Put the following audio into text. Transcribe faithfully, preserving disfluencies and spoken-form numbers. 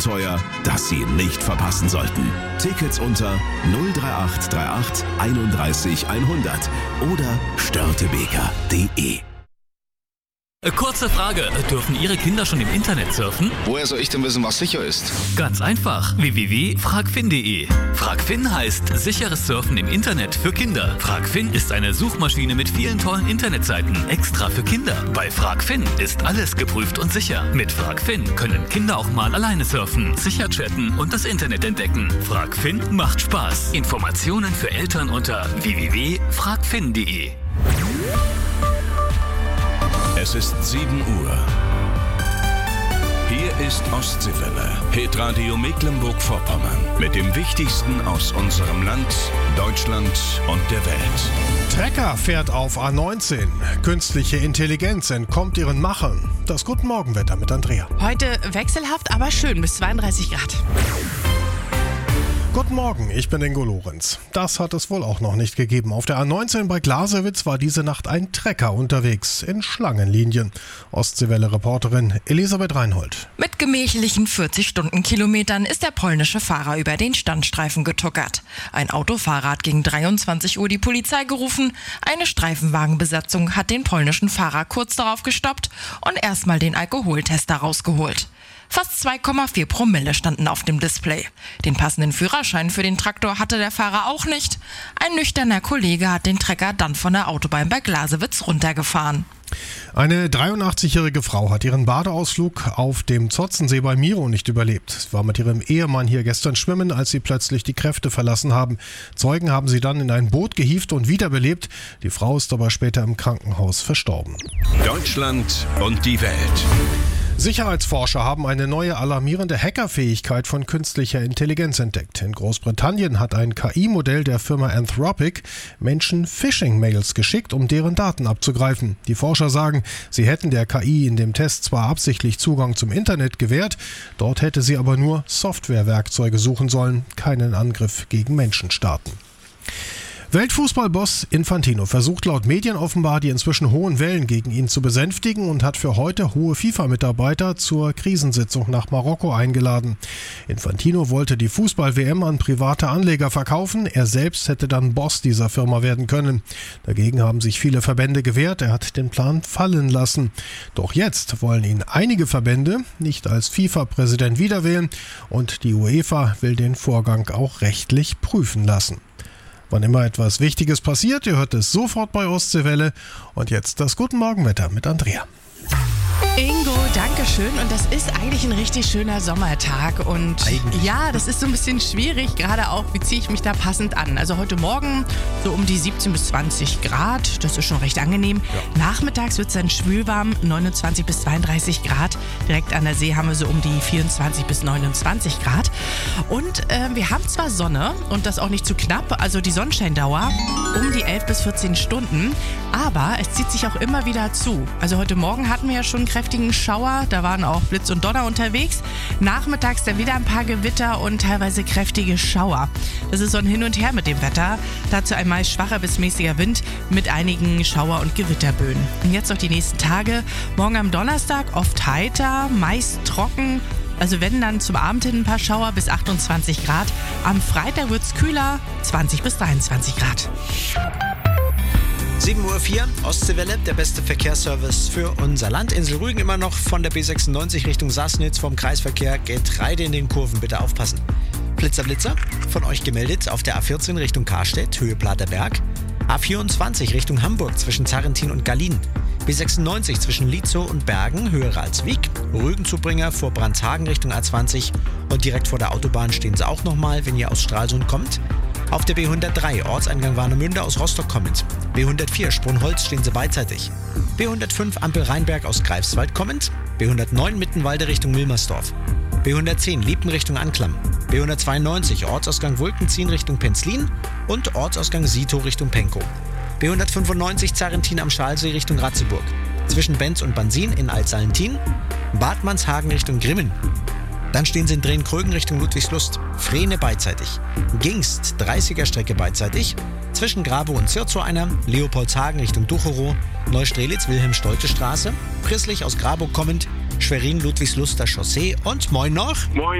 Abenteuer, das Sie nicht verpassen sollten. Tickets unter null drei acht drei acht einunddreißig hundert oder störtebeker punkt de. Kurze Frage, dürfen Ihre Kinder schon im Internet surfen? Woher soll ich denn wissen, was sicher ist? Ganz einfach, w w w punkt fragfin punkt de. Fragfin heißt sicheres Surfen im Internet für Kinder. Fragfin ist eine Suchmaschine mit vielen tollen Internetseiten, extra für Kinder. Bei Fragfin ist alles geprüft und sicher. Mit Fragfin können Kinder auch mal alleine surfen, sicher chatten und das Internet entdecken. Fragfin macht Spaß. Informationen für Eltern unter w w w punkt fragfin punkt de. Es ist sieben Uhr. Hier ist Ostseewelle, Hitradio Mecklenburg-Vorpommern. Mit dem Wichtigsten aus unserem Land, Deutschland und der Welt. Trecker fährt auf A neunzehn. Künstliche Intelligenz entkommt ihren Machern. Das Guten Morgenwetter mit Andrea. Heute wechselhaft, aber schön bis zweiunddreißig Grad. Guten Morgen, ich bin Ingo Lorenz. Das hat es wohl auch noch nicht gegeben. Auf der A neunzehn bei Glasewitz war diese Nacht ein Trecker unterwegs in Schlangenlinien. Ostseewelle-Reporterin Elisabeth Reinhold. Mit gemächlichen vierzig Stundenkilometern ist der polnische Fahrer über den Standstreifen getuckert. Ein Autofahrer hat gegen dreiundzwanzig Uhr die Polizei gerufen. Eine Streifenwagenbesatzung hat den polnischen Fahrer kurz darauf gestoppt und erstmal den Alkoholtester rausgeholt. Fast zwei Komma vier Promille standen auf dem Display. Den passenden Führerschein für den Traktor hatte der Fahrer auch nicht. Ein nüchterner Kollege hat den Trecker dann von der Autobahn bei Glasewitz runtergefahren. Eine dreiundachtzigjährige Frau hat ihren Badeausflug auf dem Zotzensee bei Miro nicht überlebt. Sie war mit ihrem Ehemann hier gestern schwimmen, als sie plötzlich die Kräfte verlassen haben. Zeugen haben sie dann in ein Boot gehievt und wiederbelebt. Die Frau ist aber später im Krankenhaus verstorben. Deutschland und die Welt. Sicherheitsforscher haben eine neue alarmierende Hackerfähigkeit von künstlicher Intelligenz entdeckt. In Großbritannien hat ein K I-Modell der Firma Anthropic Menschen Phishing-Mails geschickt, um deren Daten abzugreifen. Die Forscher sagen, sie hätten der K I in dem Test zwar absichtlich Zugang zum Internet gewährt, dort hätte sie aber nur Softwarewerkzeuge suchen sollen, keinen Angriff gegen Menschen starten. Weltfußballboss Infantino versucht laut Medien offenbar die inzwischen hohen Wellen gegen ihn zu besänftigen und hat für heute hohe FIFA-Mitarbeiter zur Krisensitzung nach Marokko eingeladen. Infantino wollte die Fußball-W M an private Anleger verkaufen, er selbst hätte dann Boss dieser Firma werden können. Dagegen haben sich viele Verbände gewehrt, er hat den Plan fallen lassen. Doch jetzt wollen ihn einige Verbände nicht als FIFA-Präsident wiederwählen und die UEFA will den Vorgang auch rechtlich prüfen lassen. Wann immer etwas Wichtiges passiert, ihr hört es sofort bei Ostseewelle. Und jetzt das Guten Morgenwetter mit Andrea. Ingo, danke schön. Und das ist eigentlich ein richtig schöner Sommertag. Und eigentlich. Ja, das ist so ein bisschen schwierig, gerade auch, wie ziehe ich mich da passend an. Also heute Morgen so um die siebzehn bis zwanzig Grad, das ist schon recht angenehm. Ja. Nachmittags wird es dann schwülwarm, neunundzwanzig bis zweiunddreißig Grad. Direkt an der See haben wir so um die vierundzwanzig bis neunundzwanzig Grad. Und äh, wir haben zwar Sonne und das auch nicht zu knapp, also die Sonnenscheindauer um die elf bis vierzehn Stunden, aber es zieht sich auch immer wieder zu. Also heute Morgen hatten wir ja schon kräftigen Schauer, da waren auch Blitz und Donner unterwegs. Nachmittags dann wieder ein paar Gewitter und teilweise kräftige Schauer. Das ist so ein Hin und Her mit dem Wetter. Dazu ein meist schwacher bis mäßiger Wind mit einigen Schauer- und Gewitterböen. Und jetzt noch die nächsten Tage. Morgen am Donnerstag oft heiter, meist trocken. Also wenn dann zum Abend hin ein paar Schauer bis achtundzwanzig Grad. Am Freitag wird es kühler, zwanzig bis dreiundzwanzig Grad. sieben Uhr vier, Ostseewelle, der beste Verkehrsservice für unser Land. Insel Rügen immer noch von der B sechsundneunzig Richtung Sassnitz vom Kreisverkehr. Getreide in den Kurven, bitte aufpassen. Blitzer, Blitzer, von euch gemeldet auf der A vierzehn Richtung Karstedt, Höhe Platerberg. A vierundzwanzig Richtung Hamburg zwischen Zarrentin und Gallien. B sechsundneunzig zwischen Lietzow und Bergen, Höhe Ralswiek. Rügenzubringer vor Brandshagen Richtung A zwanzig. Und direkt vor der Autobahn stehen sie auch nochmal, wenn ihr aus Stralsund kommt. Auf der B hundertdrei, Ortseingang Warnemünde aus Rostock kommend. B hundertvier, Sprunholz stehen sie beidseitig. B hundertfünf, Ampel Rheinberg aus Greifswald kommend. B hundertneun, Mittenwalde Richtung Milmersdorf. B hundertzehn, Liepen Richtung Anklam. B hundertzweiundneunzig, Ortsausgang Wulkenziehen Richtung Penzlin. Und Ortsausgang Sito Richtung Penkow. B hundertfünfundneunzig, Zarrentin am Schalsee Richtung Ratzeburg. Zwischen Benz und Bansin in Altsalentin. Bad Mannshagen Richtung Grimmen. Dann stehen sie in Drehen-Krögen Richtung Ludwigslust. Frehne beidseitig. Gingst, dreißiger Strecke beidseitig. Zwischen Grabow und Zirzow einer. Leopoldshagen Richtung Ducherow. Neustrelitz, Wilhelm-Stolte-Straße. Prisslich aus Grabow kommend. Schwerin, Ludwigsluster Chaussee. Und moin noch. Moin.